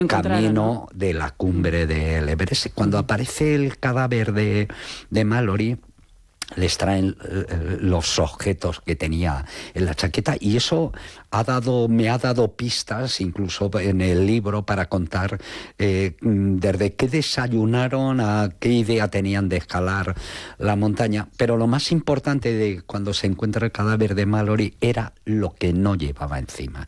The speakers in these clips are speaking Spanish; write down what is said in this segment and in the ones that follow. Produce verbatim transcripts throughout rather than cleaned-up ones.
camino de la cumbre del Everest. Cuando aparece el cadáver de, de Mallory, les traen eh, los objetos que tenía en la chaqueta, y eso ha dado, me ha dado pistas, incluso en el libro, para contar eh, desde qué desayunaron a qué idea tenían de escalar la montaña. Pero lo más importante de cuando se encuentra el cadáver de Mallory era lo que no llevaba encima.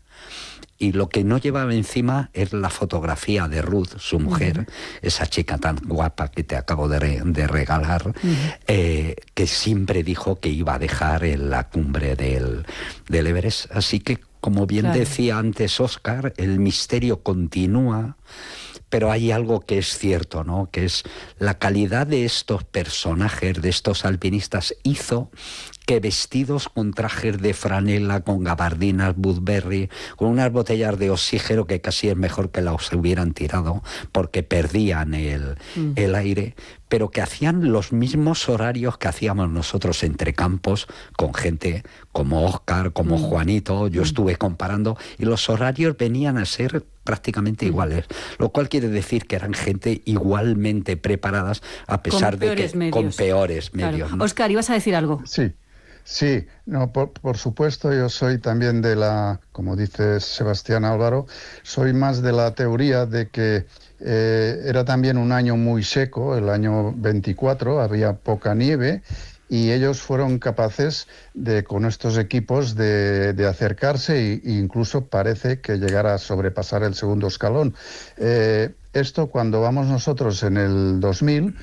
Y lo que no llevaba encima es la fotografía de Ruth, su mujer, uh-huh. esa chica tan guapa que te acabo de, re, de regalar, uh-huh. eh, que siempre dijo que iba a dejar en la cumbre del, del Everest. Así que, como bien claro. decía antes Óscar, el misterio continúa, pero hay algo que es cierto, ¿no? Que es la calidad de estos personajes, de estos alpinistas, hizo que vestidos con trajes de franela, con gabardinas Burberry, con unas botellas de oxígeno que casi es mejor que las hubieran tirado porque perdían el, mm. el aire, pero que hacían los mismos horarios que hacíamos nosotros entre campos con gente como Óscar, como mm. Juanito. Yo mm. estuve comparando y los horarios venían a ser prácticamente mm. iguales, lo cual quiere decir que eran gente igualmente preparadas a pesar de que medios. con peores medios. Claro. ¿No? Óscar, ¿ibas a decir algo? Sí. Sí, no, por, por supuesto, yo soy también de la, como dice Sebastián Álvaro, soy más de la teoría de que eh, era también un año muy seco, el año veinticuatro, había poca nieve, y ellos fueron capaces de, con estos equipos, de, de acercarse e incluso parece que llegar a sobrepasar el segundo escalón. Eh, Esto, cuando vamos nosotros en el dos mil,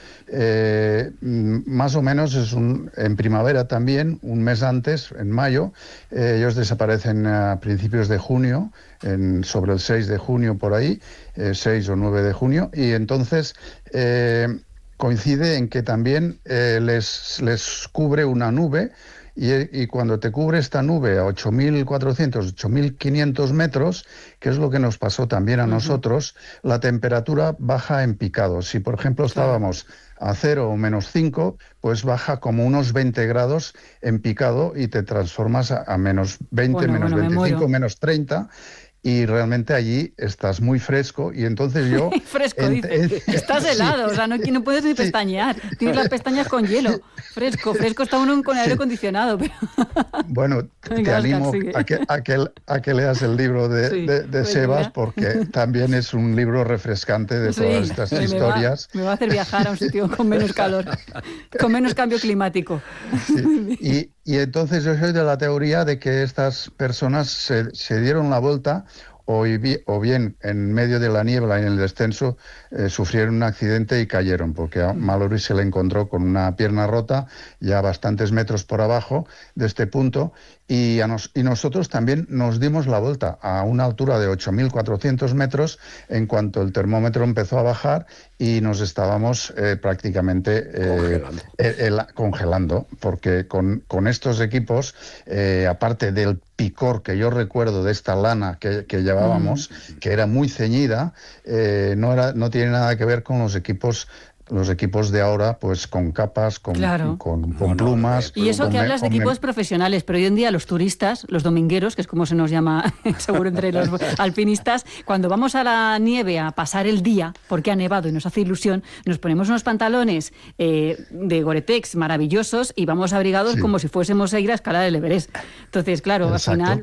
eh, más o menos es un, en primavera también, un mes antes, en mayo, eh, ellos desaparecen a principios de junio, en, sobre el seis de junio por ahí, eh, seis o nueve de junio, y entonces eh, coincide en que también eh, les, les cubre una nube. Y, y cuando te cubre esta nube a ocho mil cuatrocientos, ocho mil quinientos metros, que es lo que nos pasó también a uh-huh. nosotros, la temperatura baja en picado. Si, por ejemplo, estábamos a cero o menos cinco, pues baja como unos veinte grados en picado y te transformas a, a menos veinte, bueno, menos bueno, veinticinco, menos treinta. Y realmente allí estás muy fresco y entonces yo... fresco, ent- dice. Estás helado, sí. O sea, no, no puedes ni pestañear. Sí. Tienes las pestañas con hielo. Fresco, fresco está uno con aire acondicionado. Pero... Bueno, te, Venga, te animo Oscar, a, que, a, que, a que leas el libro de, sí, de, de Sebas, mira. Porque también es un libro refrescante de sí, todas estas me historias. Va, me va a hacer viajar a un sitio con menos calor, con menos cambio climático. Sí. Y, y entonces yo soy de la teoría de que estas personas se, se dieron la vuelta o, o bien en medio de la niebla y en el descenso eh, sufrieron un accidente y cayeron, porque a Mallory se le encontró con una pierna rota ya bastantes metros por abajo de este punto, y, a nos, y nosotros también nos dimos la vuelta a una altura de ocho mil cuatrocientos metros en cuanto el termómetro empezó a bajar y nos estábamos eh, prácticamente eh, congelando. El, el, congelando, porque con, con estos equipos, eh, aparte del picor que yo recuerdo de esta lana que, que llevábamos, mm. que era muy ceñida, eh, no, era, no tiene nada que ver con los equipos los equipos de ahora, pues con capas, con, claro. con, con plumas. Y eso con, que hablas de equipos me... profesionales, pero hoy en día los turistas, los domingueros, que es como se nos llama seguro entre los alpinistas, cuando vamos a la nieve a pasar el día, porque ha nevado y nos hace ilusión, nos ponemos unos pantalones eh, de Gore-Tex maravillosos y vamos abrigados sí. como si fuésemos a ir a escalar el Everest. Entonces, claro, Exacto. al final...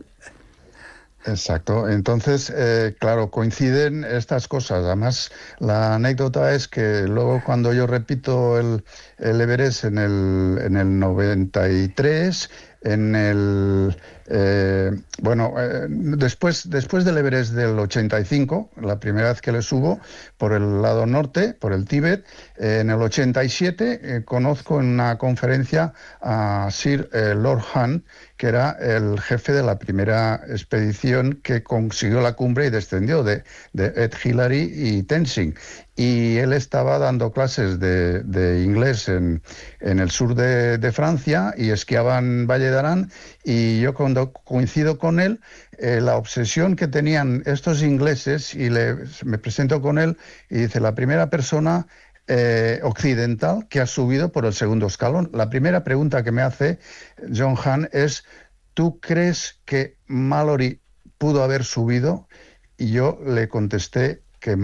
Exacto, entonces, eh, claro, coinciden estas cosas. Además, la anécdota es que luego cuando yo repito el, el Everest en el, en el noventa y tres, en el... Eh, bueno, eh, después, después del Everest del ochenta y cinco, la primera vez que le subo por el lado norte, por el Tíbet, eh, en el ochenta y siete eh, conozco en una conferencia a Sir eh, Lord Hunt, que era el jefe de la primera expedición que consiguió la cumbre y descendió, de, de Ed Hillary y Tenzing. Y él estaba dando clases de, de inglés en, en el sur de, de Francia y esquiaba en Valle d'Aran, y yo cuando coincido con él, eh, la obsesión que tenían estos ingleses, y le, me presento con él y dice, la primera persona eh, occidental que ha subido por el segundo escalón. La primera pregunta que me hace John Hunt es, ¿tú crees que Mallory pudo haber subido? Y yo le contesté